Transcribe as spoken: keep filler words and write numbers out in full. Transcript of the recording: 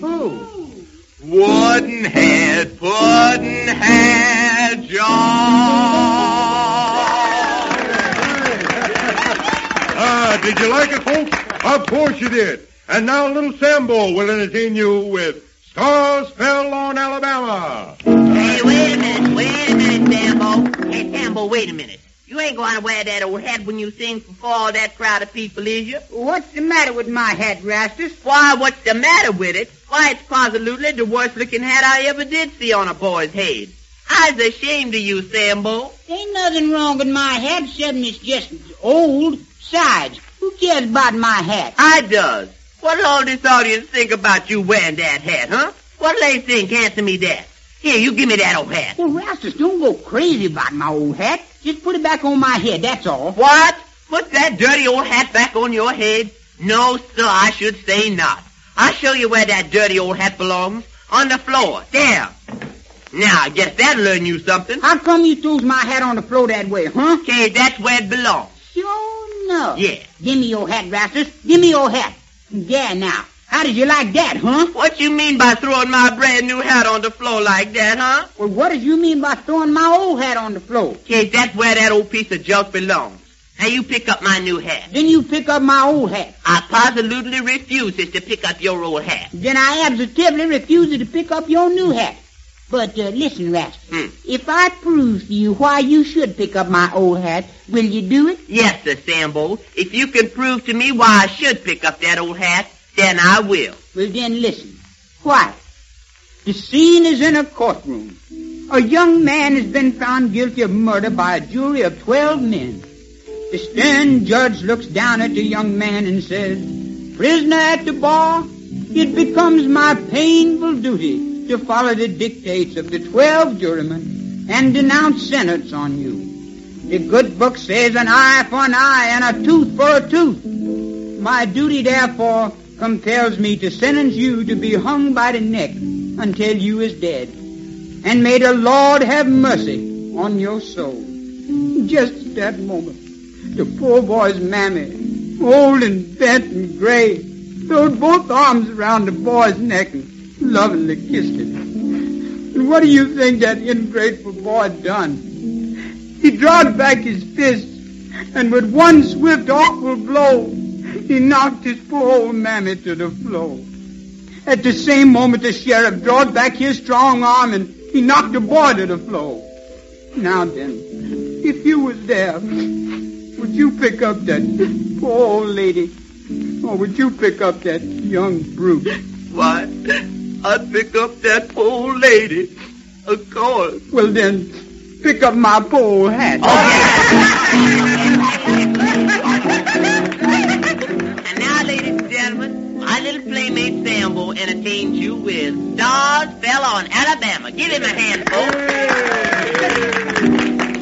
Who? Pudd'nhead, Pudd'nhead John. Ah, did you like it, folks? Of course you did. And now little Sambo will entertain you with Stars Fell on Alabama. Hey, wait a minute, wait a minute, Sambo. Hey, Sambo, wait a minute. You ain't going to wear that old hat when you sing before all that crowd of people, is you? What's the matter with my hat, Rastus? Why, what's the matter with it? Why, it's positively the worst-looking hat I ever did see on a boy's head. I was ashamed of you, Sambo. Ain't nothing wrong with my hat, except it's just old. Besides, who cares about my hat? I does. What'll all this audience think about you wearing that hat, huh? What'll they think? Answer me that. Here, you give me that old hat. Well, Rastus, don't go crazy about my old hat. Just put it back on my head, that's all. What? Put that dirty old hat back on your head? No, sir, I should say not. I'll show you where that dirty old hat belongs. On the floor. There. Now, I guess that'll learn you something. How come you throws my hat on the floor that way, huh? Okay, that's where it belongs. Sure enough. Yeah. Give me your hat, Rastus. Give me your hat. Yeah, now. How did you like that, huh? What you mean by throwing my brand new hat on the floor like that, huh? Well, what did you mean by throwing my old hat on the floor? Okay, that's where that old piece of junk belongs. Now you pick up my new hat. Then you pick up my old hat. I positively refuse to pick up your old hat. Then I absolutely refuse to pick up your new hat. But uh, listen, Rastus, hmm. if I prove to you why you should pick up my old hat, will you do it? Yes, sir, Sambo. If you can prove to me why I should pick up that old hat, then I will. Well, then listen. Why? The scene is in a courtroom. A young man has been found guilty of murder by a jury of twelve men. The stern judge looks down at the young man and says, "Prisoner at the bar, it becomes my painful duty to follow the dictates of the twelve jurymen and denounce sentence on you. The good book says an eye for an eye and a tooth for a tooth. My duty, therefore, compels me to sentence you to be hung by the neck until you is dead. And may the Lord have mercy on your soul." Just at that moment, the poor boy's mammy, old and bent and gray, throwed both arms around the boy's neck and lovingly kissed him. And what do you think that ungrateful boy done? He drawed back his fist, and with one swift, awful blow, he knocked his poor old mammy to the floor. At the same moment, the sheriff drawed back his strong arm, and he knocked the boy to the floor. Now then, if you was there, would you pick up that poor old lady, or would you pick up that young brute? What? I'd pick up that poor old lady, of course. Well, then, pick up my poor old hat. Okay. And now, ladies and gentlemen, my little playmate Sambo entertains you with Stars Fell on Alabama. Give him a hand, folks.